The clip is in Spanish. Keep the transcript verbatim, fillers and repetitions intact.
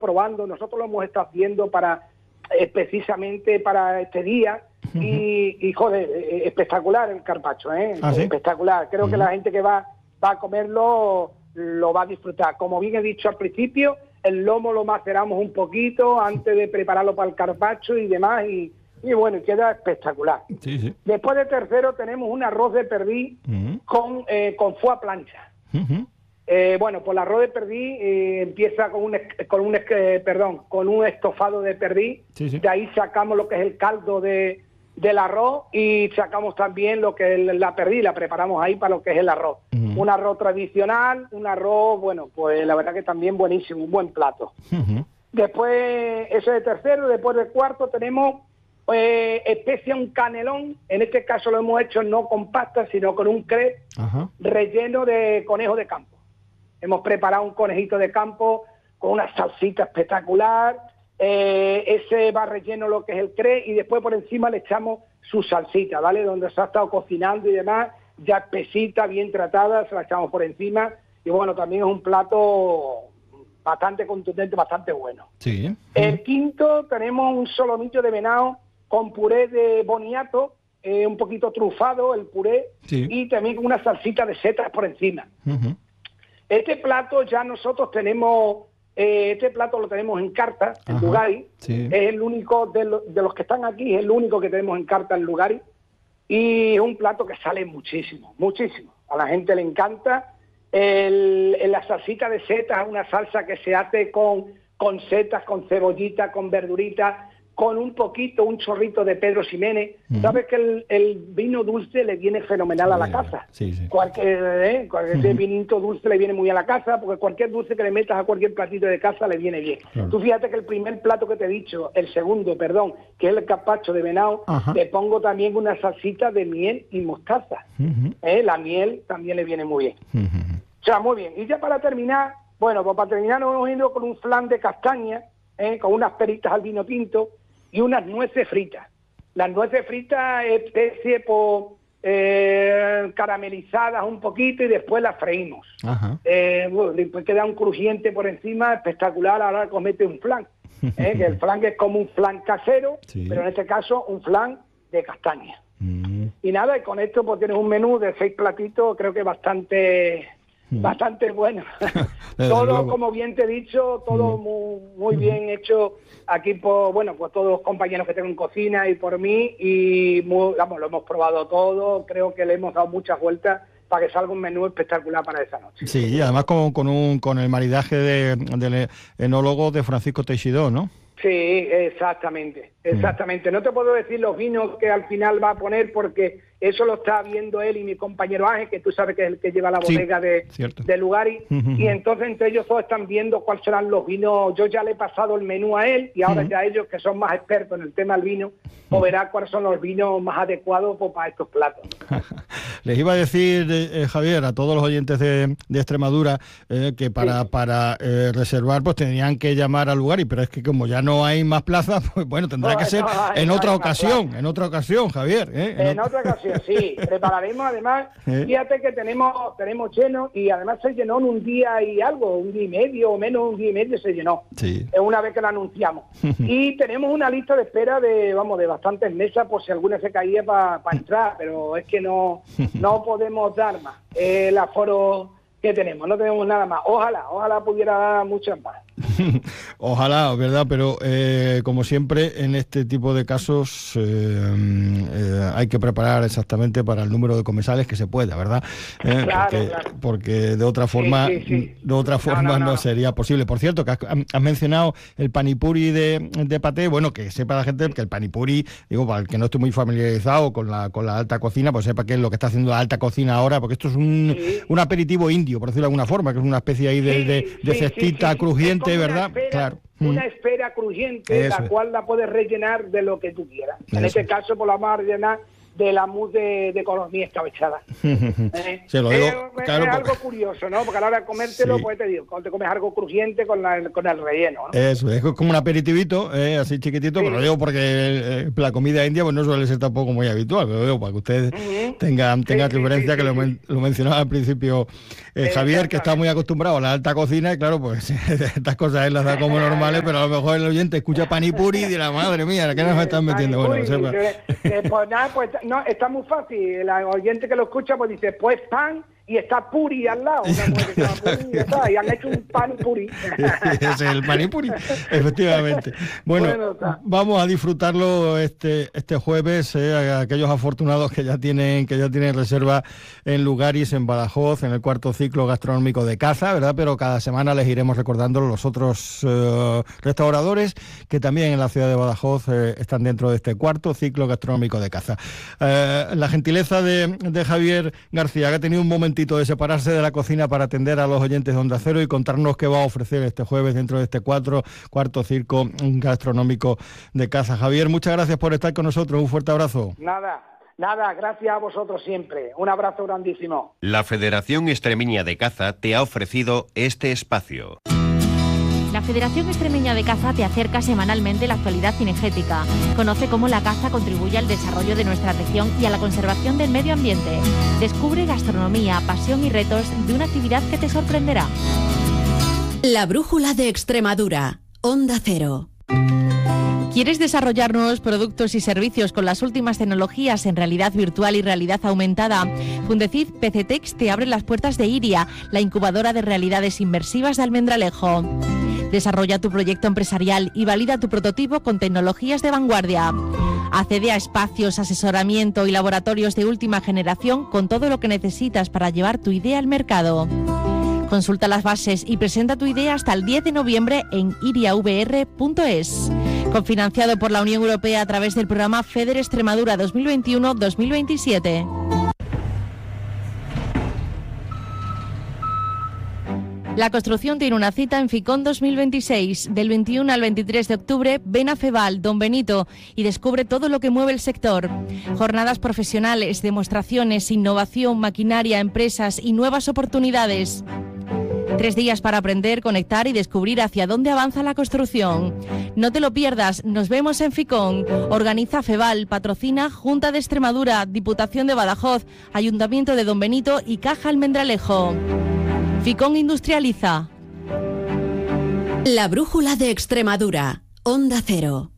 probando, nosotros lo hemos estado haciendo para eh, precisamente para este día uh-huh. y, y, joder, eh, espectacular el carpaccio, ¿eh? ¿Ah, sí? Espectacular. Creo uh-huh. que la gente que va, va a comerlo lo va a disfrutar. Como bien he dicho al principio, el lomo lo maceramos un poquito antes de prepararlo para el carpaccio y demás, y, y bueno, queda espectacular. Sí, sí. Después de tercero tenemos un arroz de perdiz uh-huh. con, eh, con foie plancha. Uh-huh. Eh, bueno, pues el arroz de perdiz eh, empieza con un, con un eh, perdón, con un estofado de perdiz, sí, sí. De ahí sacamos lo que es el caldo de, del arroz y sacamos también lo que es la perdiz, la preparamos ahí para lo que es el arroz. Uh-huh. Un arroz tradicional, un arroz, bueno, pues la verdad que también buenísimo, un buen plato. Uh-huh. Después, ese de tercero, después de cuarto tenemos eh, especia un canelón, en este caso lo hemos hecho no con pasta, sino con un crepe uh-huh. relleno de conejo de campo. Hemos preparado un conejito de campo con una salsita espectacular, eh, ese va relleno lo que es el cré y después por encima le echamos su salsita, ¿vale? Donde se ha estado cocinando y demás, ya espesita, bien tratada, se la echamos por encima y bueno, también es un plato bastante contundente, bastante bueno. Sí. El quinto tenemos un solomillo de venado con puré de boniato, eh, un poquito trufado el puré sí. y también con una salsita de setas por encima. Uh-huh. Este plato ya nosotros tenemos, eh, este plato lo tenemos en carta, en Ajá, Lugari, sí. es el único, de, lo, de los que están aquí, es el único que tenemos en carta en Lugari, y es un plato que sale muchísimo, muchísimo, a la gente le encanta. El, el, la salsita de setas es una salsa que se hace con, con setas, con cebollita, con verdurita, con un poquito, un chorrito de Pedro Ximénez. Uh-huh. Sabes que el, el vino dulce le viene fenomenal a la casa. Sí, sí. Cualquier, eh, cualquier uh-huh. vinito dulce le viene muy a la casa, porque cualquier dulce que le metas a cualquier platito de casa le viene bien. Claro. Tú fíjate que el primer plato que te he dicho, el segundo, perdón, que es el carpaccio de venado, uh-huh. le pongo también una salsita de miel y mostaza. Uh-huh. Eh, la miel también le viene muy bien. Uh-huh. O sea, muy bien. Y ya para terminar, bueno, pues para terminar nos hemos ido con un flan de castaña, eh, con unas peritas al vino tinto, y unas nueces fritas. Las nueces fritas, especie por eh, caramelizadas un poquito y después las freímos. Eh, bueno, después queda un crujiente por encima, espectacular, ahora comete un flan. Eh, que el flan es como un flan casero, sí. pero en este caso un flan de castaña. Mm. Y nada, y con esto pues tienes un menú de seis platitos, creo que bastante... bastante bueno. Todo, luego. Como bien te he dicho, todo mm. muy, muy bien hecho aquí por, bueno, pues todos los compañeros que tengo en cocina y por mí, y muy, vamos, lo hemos probado todo, creo que le hemos dado muchas vueltas para que salga un menú espectacular para esa noche. Sí, y además con, con, un, con el maridaje de, del enólogo de Francisco Teixidó, ¿no? Sí, exactamente, exactamente. Mm. No te puedo decir los vinos que al final va a poner porque eso lo está viendo él y mi compañero Ángel, que tú sabes que es el que lleva la bodega sí, de, de Lugari, uh-huh. y entonces entre ellos todos están viendo cuáles serán los vinos. Yo ya le he pasado el menú a él y ahora uh-huh. ya ellos que son más expertos en el tema del vino, pues verán cuáles son los vinos más adecuados pues, para estos platos. Les iba a decir, eh, Javier, a todos los oyentes de, de Extremadura eh, que para, sí. para eh, reservar pues tendrían que llamar al Lugari, pero es que como ya no hay más plazas, pues bueno, tendrá no, que ser no, en no, otra ocasión, plaza. en otra ocasión, Javier. ¿eh? En, en otra ocasión, sí. Prepararemos además, ¿Eh? fíjate que tenemos tenemos lleno y además se llenó en un día y algo, un día y medio o menos un día y medio se llenó. Sí. Una vez que lo anunciamos. Y tenemos una lista de espera de, vamos, de bastantes mesas por si alguna se caía para pa entrar, pero es que no, no podemos dar más. Eh, el aforo que tenemos, no tenemos nada más. Ojalá, ojalá pudiera dar muchas más. Ojalá, ¿verdad? Pero eh, como siempre en este tipo de casos eh, eh, hay que preparar exactamente para el número de comensales que se pueda, ¿verdad? Eh, claro, porque, claro. porque de otra forma sí, sí, sí. de otra forma no, no, no, no sería posible. Por cierto, que has, has mencionado el panipuri de, de paté. Bueno, que sepa la gente que el panipuri, digo, para el que no esté muy familiarizado con la con la alta cocina, pues sepa que es lo que está haciendo la alta cocina ahora, porque esto es un, sí. un aperitivo indio, por decirlo de alguna forma, que es una especie ahí de, sí, de, de sí, cestita sí, sí, crujiente, ¿verdad? Espera, claro. Una esfera crujiente, Eso la es. cual la puedes rellenar de lo que tú quieras. En Eso este es. caso, pues la vamos a rellenar de la mousse de, de economía escabechada. ¿Eh? Se lo digo, es, claro, es algo curioso, ¿no? Porque a la hora de comértelo, sí. Pues te digo, cuando te comes algo crujiente con, la, con el relleno, ¿no? Eso, es como un aperitivito, eh, así chiquitito, sí. Pero lo digo porque eh, la comida india pues no suele ser tampoco muy habitual, pero digo, para que ustedes uh-huh. tengan, tengan sí, referencia, sí, sí, que sí, lo, sí. lo mencionaba al principio eh, Javier, que está muy acostumbrado a la alta cocina, y claro, pues estas cosas él las da como normales, pero a lo mejor el oyente escucha panipuri y dirá, madre mía, ¿qué nos están metiendo? Bueno, sepa. Eh, pues nada, pues no, está muy fácil. El oyente que lo escucha pues dice, pues pan y está puri al lado. Una mujer que está puri, y, está, y han hecho un pan puri. Ese es el panipuri, efectivamente. Bueno, bueno vamos a disfrutarlo este este jueves, eh, aquellos afortunados que ya tienen que ya tienen reserva en Lugaris, en Badajoz, en el cuarto ciclo gastronómico de caza, ¿verdad? Pero cada semana les iremos recordando los otros eh, restauradores que también en la ciudad de Badajoz eh, están dentro de este cuarto ciclo gastronómico de caza. Eh, la gentileza de, de Javier García, que ha tenido un momentito de separarse de la cocina para atender a los oyentes de Onda Cero y contarnos qué va a ofrecer este jueves dentro de este cuatro, cuarto circo gastronómico de caza. Javier, muchas gracias por estar con nosotros. Un fuerte abrazo. Nada, nada, gracias a vosotros siempre. Un abrazo grandísimo. La Federación Extremeña de Caza te ha ofrecido este espacio. La Federación Extremeña de Caza te acerca semanalmente la actualidad cinegética. Conoce cómo la caza contribuye al desarrollo de nuestra región y a la conservación del medio ambiente. Descubre gastronomía, pasión y retos de una actividad que te sorprenderá. La Brújula de Extremadura, Onda Cero. ¿Quieres desarrollar nuevos productos y servicios con las últimas tecnologías en realidad virtual y realidad aumentada? Fundecid Pecetex te abre las puertas de Iria, la incubadora de realidades inmersivas de Almendralejo. Desarrolla tu proyecto empresarial y valida tu prototipo con tecnologías de vanguardia. Accede a espacios, asesoramiento y laboratorios de última generación con todo lo que necesitas para llevar tu idea al mercado. Consulta las bases y presenta tu idea hasta el diez de noviembre en iriavr punto es. Cofinanciado por la Unión Europea a través del programa FEDER Extremadura dos mil veintiuno dos mil veintisiete. La construcción tiene una cita en FICON dos mil veintiséis. Del veintiuno al veintitrés de octubre, ven a Feval, Don Benito, y descubre todo lo que mueve el sector. Jornadas profesionales, demostraciones, innovación, maquinaria, empresas y nuevas oportunidades. Tres días para aprender, conectar y descubrir hacia dónde avanza la construcción. No te lo pierdas, nos vemos en FICON. Organiza Feval, patrocina Junta de Extremadura, Diputación de Badajoz, Ayuntamiento de Don Benito y Caja Almendralejo. FICON industrializa. La Brújula de Extremadura, Onda Cero.